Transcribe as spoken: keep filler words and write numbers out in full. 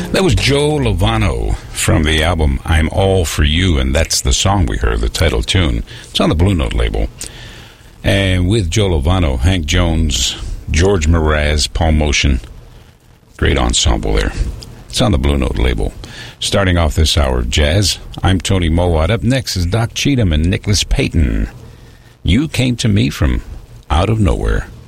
That was Joe Lovano from the album I'm All For You, and that's the song we heard, the title tune. It's on the Blue Note label. And with Joe Lovano, Hank Jones, George Mraz, Paul Motion. Great ensemble there. It's on the Blue Note label. Starting off this hour of jazz, I'm Tony Mowat. Up next is Doc Cheatham and Nicholas Payton. You Came to Me from Out of Nowhere.